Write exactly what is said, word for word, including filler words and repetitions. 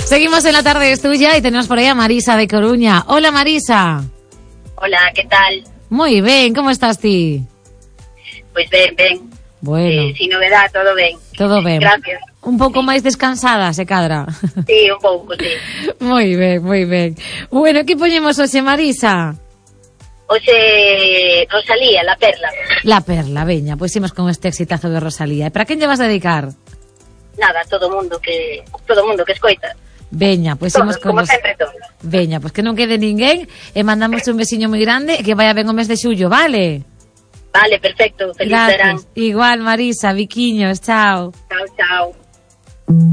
Seguimos en La Tarde es Tuya y tenemos por ahí a Marisa de Coruña. Hola, Marisa. Hola, ¿qué tal? Moi ben, como estás ti? Pois ben, ben. Bueno. Eh, sin novedad, todo ben. Todo ben. Gracias. Un pouco Sí. máis descansada, se cadra. Sí, un pouco, sí. Moi ben, moi ben. Bueno, que poñemos hoxe, Marisa? Oxe, Rosalía, La Perla. La Perla, veña, pois imos con este exitazo de Rosalía. E para quen lle vas dedicar? Nada, todo mundo que todo mundo que escoita. Veña, pois Todos, imos con como Ros... sempre todos. Veña, pois que non quede ninguén e mandamos un besiño moi grande e que vaya ben o mes de xullo, vale? Vale, perfecto. Feliz verán. Gracias. Igual, Marisa, biquiños, chao. Chao, chao.